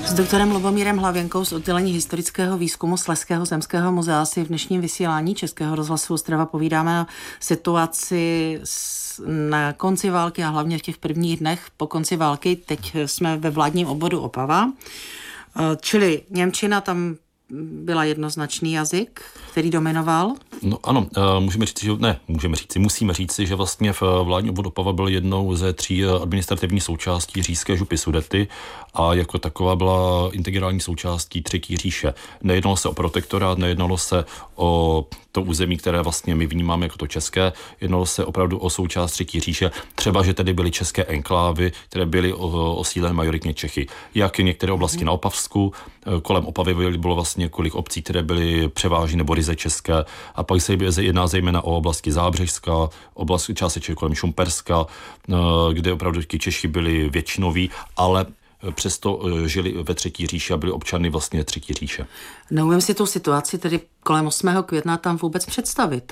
S doktorem Lubomírem Hlavěnkou z oddělení historického výzkumu Slezského zemského muzea si v dnešním vysílání Českého rozhlasu Ostrava povídáme o situaci na konci války a hlavně v těch prvních dnech po konci války. Teď jsme ve vládním obvodu Opava, čili němčina tam byla jednoznačný jazyk, který dominoval. No ano, musíme říci, že vlastně v vládním obvodu Opava byl jednou ze 3 administrativních součástí říšské župy Sudety a jako taková byla integrální součástí Třetí říše. Nejednalo se o protektorát, nejednalo se o to území, které vlastně my vnímáme jako to české, jednalo se opravdu o součást Třetí říše, třeba, že tady byly české enklávy, které byly osídlené majoritně Čechy. Jak některé oblasti na Opavsku, kolem Opavy bylo vlastně několik obcí, které byly převážně nebo ryze české, a pak se jedná zejména o oblasti Zábřežská, oblast částečně kolem Šumperska, kde opravdu ti Češi byli většinoví, ale přesto žili ve Třetí říši a byli občany vlastně Třetí říše. Neumím si tu situaci tedy kolem 8. května tam vůbec představit.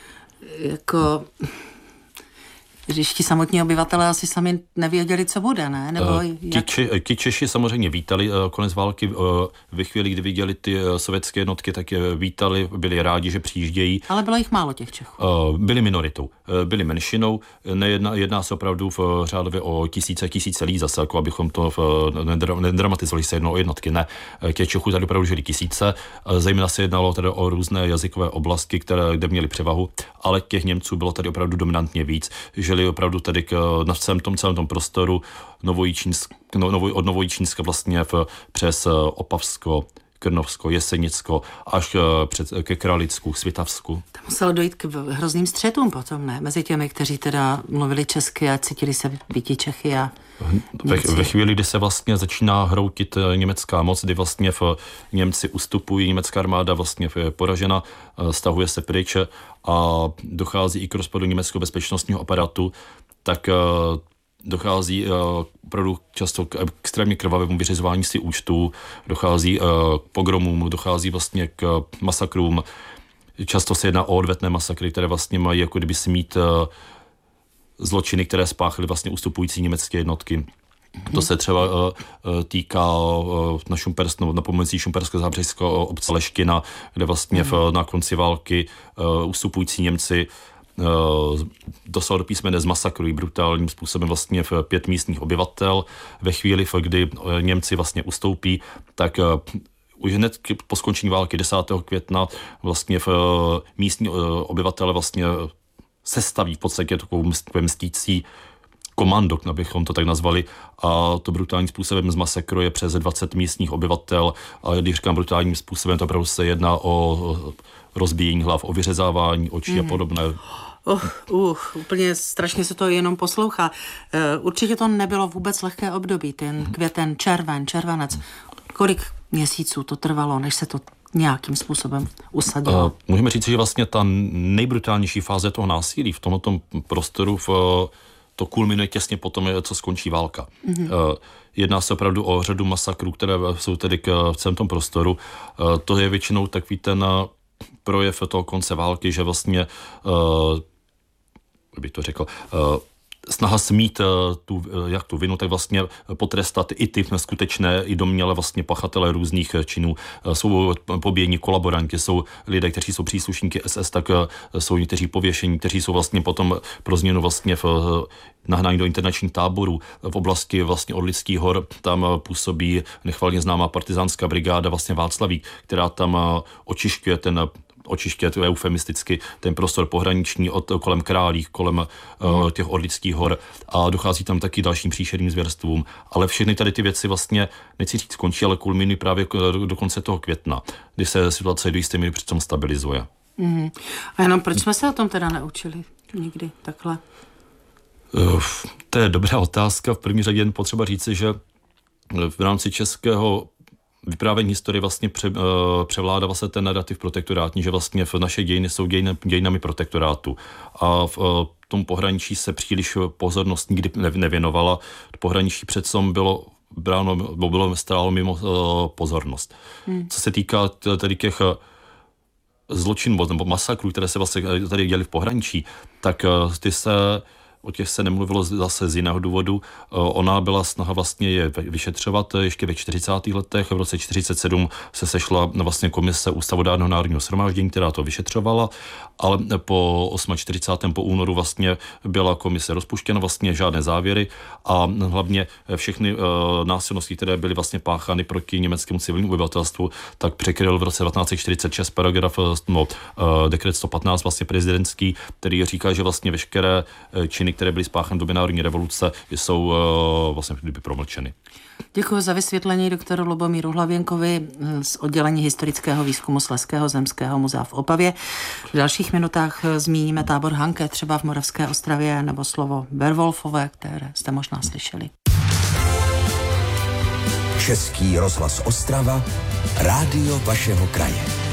Když ti samotní obyvatelé asi sami nevěděli, co bude, ne? Nebo Ti Češi samozřejmě vítali konec války. Ve chvíli, kdy viděli ty sovětské jednotky, tak je vítali, byli rádi, že přijíždějí. Ale bylo jich málo těch Čechů. Byli minoritou, byli menšinou. Jedná se opravdu v řádově o tisíce lidí zase, jako abychom to nedramatizovali se jednou o jednotky. Ne, těch Čechů tady opravdu žili tisíce. Zejména se jednalo tady o různé jazykové oblasti, kde měli převahu, ale těch Němců bylo tady opravdu dominantně víc. Žili opravdu tady na celém tom prostoru od Novojičínska vlastně přes Opavsko, Krnovsko, Jesenicko až ke Kralicku, Svitavsku. Tam muselo dojít k hrozným střetům potom, ne? Mezi těmi, kteří teda mluvili česky a cítili se býti Čechy a ve chvíli, kdy se vlastně začíná hroutit německá moc, kdy vlastně Němci ustupují, německá armáda vlastně je poražena, stahuje se pryč a dochází i k rozpadu německého bezpečnostního aparátu, tak dochází opravdu často k extrémně krvavému vyřizování si účtů, dochází k pogromům, dochází vlastně k masakrům. Často se jedná o odvetné masakry, které vlastně mají jako kdyby smít zločiny, které spáchaly vlastně ustupující německé jednotky. To se třeba týká na pomocí Šumpersko-Zábřežského obce Leština, kde vlastně na konci války ustupující Němci doslova do písmene zmasakrují brutálním způsobem vlastně 5 místních obyvatel. Ve chvíli, kdy Němci vlastně ustoupí, tak už hned po skončení války 10. května vlastně místní obyvatele vlastně sestaví v podstatě takovou mstící komando, abychom to tak nazvali, a to brutálním způsobem zmasakruje přes 20 místních obyvatel. A když říkám brutálním způsobem, to opravdu se jedná o rozbíjení hlav, o vyřezávání očí a podobné. Úplně strašně se to jenom poslouchá. Určitě to nebylo vůbec lehké období, ten květen, červenec. Kolik měsíců to trvalo, než se to nějakým způsobem usadilo? Můžeme říct, že vlastně ta nejbrutálnější fáze toho násilí v tomto prostoru to kulminuje těsně potom, co skončí válka. Jedná se opravdu o řadu masakrů, které jsou tedy v celém tom prostoru. To je většinou takový ten projev toho konce války, že vlastně, bych to řekl, snaha smít tu vinu, tak vlastně potrestat i ty skutečné, i domněle vlastně pachatele různých činů. Jsou pobíjení kolaboranti, jsou lidé, kteří jsou příslušníky SS, tak jsou někteří pověšení, kteří jsou vlastně potom pro změnu vlastně nahnání do internačních táborů. V oblasti vlastně Orlických hor tam působí nechvalně známá partizánská brigáda vlastně Václavík, která tam očišťuje to je eufemisticky, ten prostor pohraniční kolem Králík, kolem těch Orlických hor, a dochází tam taky dalším příšerným zvěrstvům. Ale všechny tady ty věci vlastně, nechci říct skončí, ale kulminují právě do konce toho května, kdy se situace do jisté míry přitom stabilizuje. A jenom proč jsme se o tom teda neučili nikdy takhle? To je dobrá otázka. V první řadě jen potřeba říci, že v rámci českého vyprávění historie vlastně převládá vlastně ten narrativ protektorátní, že vlastně v naše dějiny jsou dějinami protektorátu. A v tom pohraničí se příliš pozornost nikdy nevěnovala. Pohraničí přecom bylo stálo mimo pozornost. Co se týká tedy těch zločinů nebo masakrů, které se vlastně tady děly v pohraničí, tak ty se o těch se nemluvilo zase z jiného důvodu. Ona byla snaha vlastně je vyšetřovat ještě ve 40. letech. V roce 1947 se sešla vlastně komise Ústavodárného národního shromáždění, která to vyšetřovala, ale po 48. po únoru vlastně byla komise rozpuštěna, vlastně žádné závěry a hlavně všechny násilnosti, které byly vlastně páchány proti německému civilnímu obyvatelstvu, tak překryl v roce 1946 paragraf dekret 115 vlastně prezidentský, který říká, že vlastně veškeré činy, které byly spáchány v době národní revoluce, jsou vlastně promlčeny. Děkuji za vysvětlení doktoru Lubomíru Hlavěnkovi z oddělení historického výzkumu Slezského zemského muzea v Opavě. V dalších minutách zmíníme tábor Hanke třeba v Moravské Ostravě nebo slovo Werwolfové, které jste možná slyšeli. Český rozhlas Ostrava, rádio vašeho kraje.